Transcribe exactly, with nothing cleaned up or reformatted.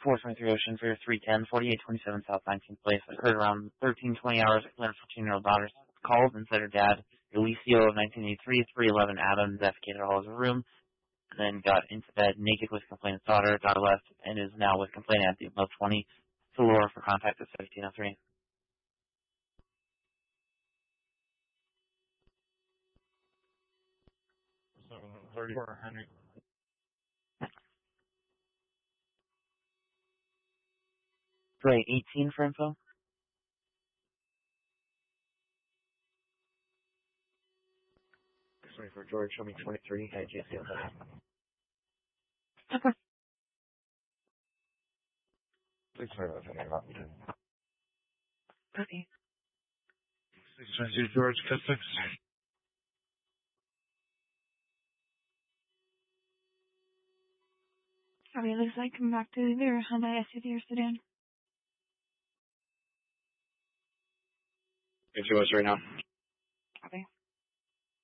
four twenty-three Ocean for your three ten, forty-eight twenty-seven South nineteenth place. Occurred around thirteen twenty hours. Claire's fourteen-year-old daughter called and said her dad, Eliseo of nineteen eighty-three, three eleven Adams, defecated all his room, and then got into bed naked with complainant's daughter. Daughter left and is now with complainant at the above twenty. To Laura for contact at seventeen oh three. seven thirty-four Henry. Gray eighteen for info. Sorry for George, show me twenty-three at J C L. Okay. Please sorry about that. Not Okay. six twenty-two George, cut six. Sorry, it looks like I'm back to either Hyundai S U V or sedan. If you was right now.